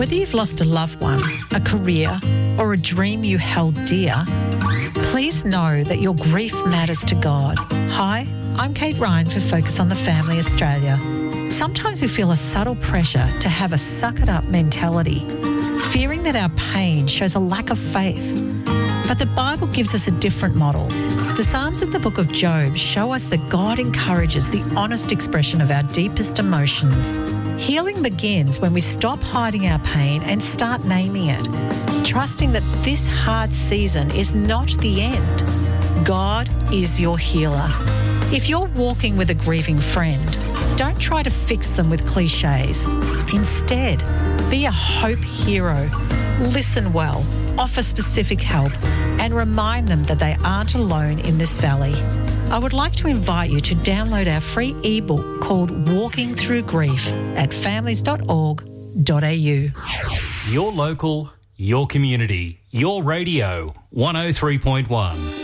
Whether you've lost a loved one, a career, or a dream you held dear, please know that your grief matters to God. Hi, I'm Kate Ryan for Focus on the Family Australia. Sometimes we feel a subtle pressure to have a suck-it-up mentality, fearing that our pain shows a lack of faith. But the Bible gives us a different model. The Psalms and the book of Job show us that God encourages the honest expression of our deepest emotions. Healing begins when we stop hiding our pain and start naming it, trusting that this hard season is not the end. God is your healer. If you're walking with a grieving friend, don't try to fix them with cliches. Instead, be a hope hero. Listen well, offer specific help, and remind them that they aren't alone in this valley. I would like to invite you to download our free ebook called Walking Through Grief at families.org.au. Your local, your community, your radio, 103.1.